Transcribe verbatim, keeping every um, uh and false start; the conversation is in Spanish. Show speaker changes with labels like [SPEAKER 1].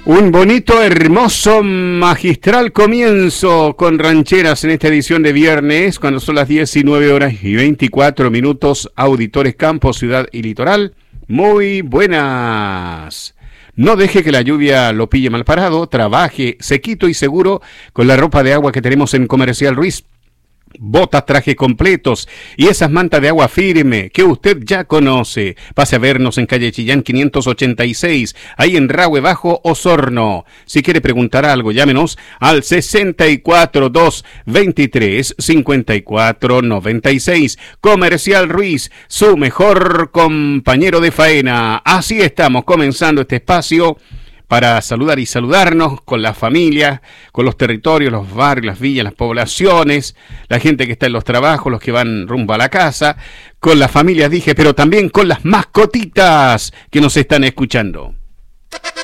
[SPEAKER 1] Un bonito, hermoso, magistral comienzo con rancheras en esta edición de viernes, cuando son las diecinueve horas y veinticuatro minutos, auditores Campo, Ciudad y Litoral. Muy buenas. No deje que la lluvia lo pille mal parado, trabaje sequito y seguro con la ropa de agua que tenemos en Comercial Ruiz. Botas, trajes completos y esas mantas de agua firme que usted ya conoce. Pase a vernos en calle Chillán quinientos ochenta y seis, ahí en Rahue Bajo, Osorno. Si quiere preguntar algo, llámenos al sesenta y cuatro, dos veintitrés, cincuenta y cuatro noventa y seis. Comercial Ruiz, su mejor compañero de faena. Así estamos comenzando este espacio para saludar y saludarnos con la familia, con los territorios, los barrios, las villas, las poblaciones, la gente que está en los trabajos, los que van rumbo a la casa, con las familias, dije, pero también con las mascotitas que nos están escuchando.